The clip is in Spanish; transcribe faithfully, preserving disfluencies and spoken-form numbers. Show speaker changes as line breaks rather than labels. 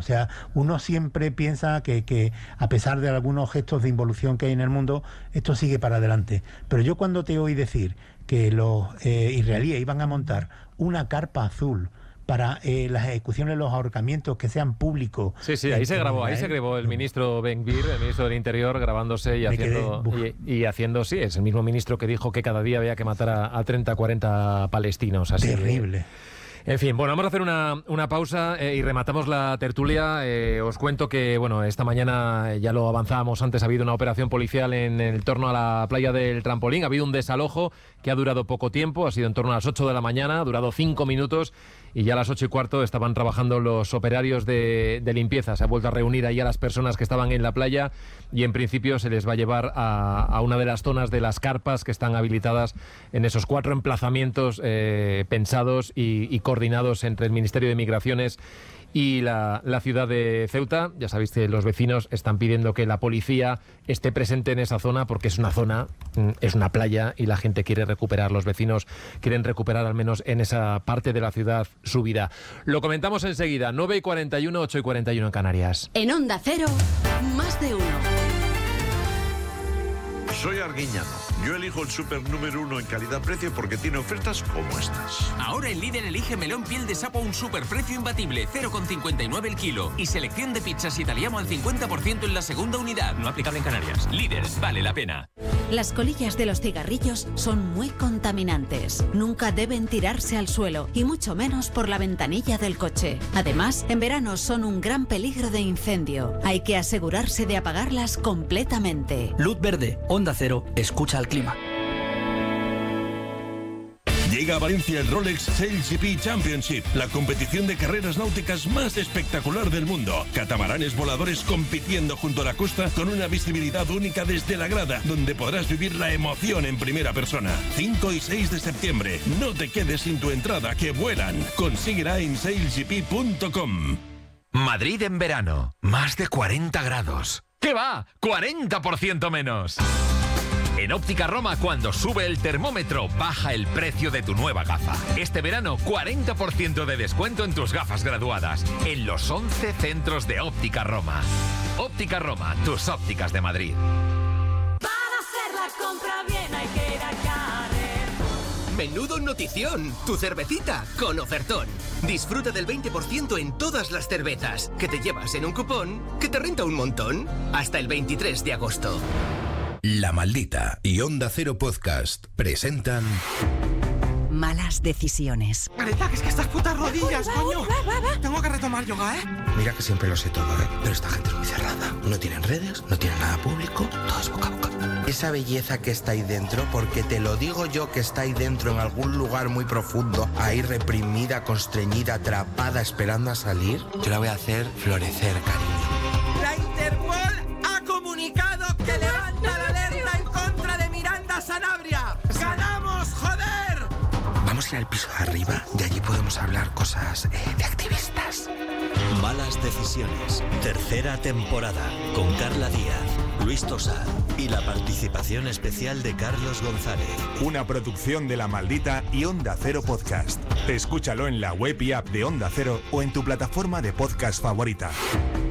sea, uno siempre piensa que, que a pesar de algunos gestos de involución que hay en el mundo, esto sigue para adelante. Pero yo cuando te oí decir que los eh, israelíes iban a montar una carpa azul para eh, las ejecuciones, los ahorcamientos que sean públicos.
Sí, sí, ahí se grabó, ahí se grabó el ministro Ben-Gvir, el ministro del Interior, grabándose y haciendo, y, y haciendo, sí, es el mismo ministro que dijo que cada día había que matar a, a treinta, cuarenta palestinos. Así
terrible.
Que, en fin, bueno, vamos a hacer una, una pausa eh, y rematamos la tertulia. Eh, os cuento que, bueno, esta mañana, ya lo avanzábamos antes, ha habido una operación policial en, en torno a la playa del Trampolín. Ha habido un desalojo que ha durado poco tiempo, ha sido en torno a las ocho de la mañana, ha durado cinco minutos y ya a las ocho y cuarto estaban trabajando los operarios de, de limpieza. Se ha vuelto a reunir ahí a las personas que estaban en la playa y en principio se les va a llevar a, a una de las zonas de las carpas que están habilitadas en esos cuatro emplazamientos eh, pensados y, y coordinados entre el Ministerio de Migraciones y la, la ciudad de Ceuta. Ya sabéis que los vecinos están pidiendo que la policía esté presente en esa zona porque es una zona, es una playa y la gente quiere recuperar, los vecinos quieren recuperar al menos en esa parte de la ciudad su vida. Lo comentamos enseguida, nueve y cuarenta y uno, ocho y cuarenta y uno en Canarias.
En Onda Cero, más de uno.
Soy Arguiñano. Yo elijo el súper número uno en calidad-precio porque tiene ofertas como estas.
Ahora en Líder elige melón piel de sapo a un superprecio imbatible, cero coma cincuenta y nueve el kilo. Y selección de pizzas italiano al cincuenta por ciento en la segunda unidad. No aplicable en Canarias. Líder, vale la pena.
Las colillas de los cigarrillos son muy contaminantes. Nunca deben tirarse al suelo, y mucho menos por la ventanilla del coche. Además, en verano son un gran peligro de incendio. Hay que asegurarse de apagarlas completamente.
Luz verde, Onda Cero, escucha al clima.
Llega a Valencia el Rolex Sail G P Championship, la competición de carreras náuticas más espectacular del mundo. Catamaranes voladores compitiendo junto a la costa con una visibilidad única desde la grada, donde podrás vivir la emoción en primera persona. cinco y seis de septiembre. No te quedes sin tu entrada, que vuelan. Consíguela en sail g p punto com.
Madrid en verano. Más de cuarenta grados. ¿Qué va? ¡cuarenta por ciento menos! En Óptica Roma, cuando sube el termómetro, baja el precio de tu nueva gafa. Este verano, cuarenta por ciento de descuento en tus gafas graduadas, en los once centros de Óptica Roma. Óptica Roma, tus ópticas de Madrid.
Para hacer la compra bien hay que ir a Carrer.
Menudo notición, tu cervecita con ofertón. Disfruta del veinte por ciento en todas las cervezas, que te llevas en un cupón que te renta un montón. Hasta el veintitrés de agosto.
La Maldita y Onda Cero Podcast presentan
Malas decisiones.
Marita, que es que estas putas rodillas, coño. Tengo que retomar yoga, ¿eh?
Mira que siempre lo sé todo, ¿eh? Pero esta gente es muy cerrada. No tienen redes, no tienen nada público, todo es boca a boca. Esa belleza que está ahí dentro, porque te lo digo yo que está ahí dentro en algún lugar muy profundo, ahí reprimida, constreñida, atrapada, esperando a salir, yo la voy a hacer florecer, cariño.
La Interpol ha comunicado que levanta la alerta en contra de Miranda Sanabria. ¡Ganamos, joder!
Vamos a ir al piso de arriba y allí podemos hablar cosas eh, de activistas.
Malas decisiones. Tercera temporada. Con Carla Díaz, Luis Tosar y la participación especial de Carlos González.
Una producción de La Maldita y Onda Cero Podcast. Escúchalo en la web y app de Onda Cero o en tu plataforma de podcast favorita.